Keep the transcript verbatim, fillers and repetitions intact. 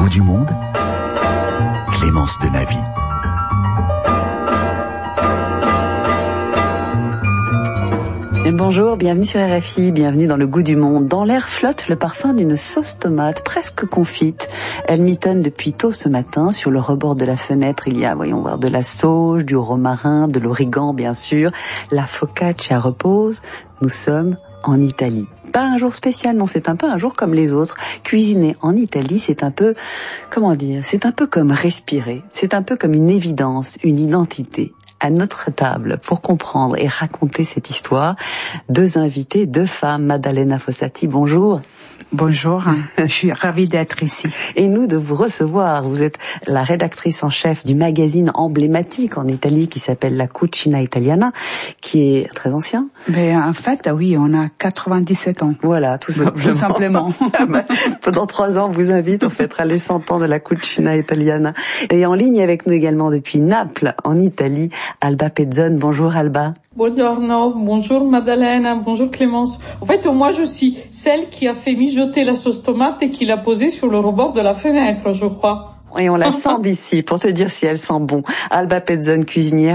goût du monde, Clémence Denavy. Et bonjour, bienvenue sur R F I, bienvenue dans le goût du monde. Dans l'air flotte le parfum d'une sauce tomate presque confite. Elle mitonne depuis tôt ce matin. Sur le rebord de la fenêtre, il y a, voyons voir, de la sauge, du romarin, de l'origan bien sûr. La focaccia repose. Nous sommes en Italie. Pas un jour spécial, non, c'est un peu un jour comme les autres. Cuisiner en Italie, c'est un peu, comment dire, c'est un peu comme respirer. C'est un peu comme une évidence, une identité. À notre table, pour comprendre et raconter cette histoire, deux invités, deux femmes. Maddalena Fossati, bonjour. Bonjour, je suis ravie d'être ici. Et nous de vous recevoir. Vous êtes la rédactrice en chef du magazine emblématique en Italie qui s'appelle La Cucina Italiana, qui est très ancien. Mais en fait, oui, on a quatre-vingt-dix-sept ans. Voilà, tout simplement. Tout simplement. Pendant trois ans, on vous invite, on fêtera les cent ans de La Cucina Italiana. Et en ligne avec nous également depuis Naples, en Italie, Alba Pezzone. Bonjour Alba. Buongiorno, bonjour Maddalena, bonjour Clémence. En fait, moi je suis celle qui a fait mijoter la sauce tomate et qui l'a posée sur le rebord de la fenêtre, je crois. Et on la sent d'ici pour te dire si elle sent bon. Alba Pezzone, cuisinière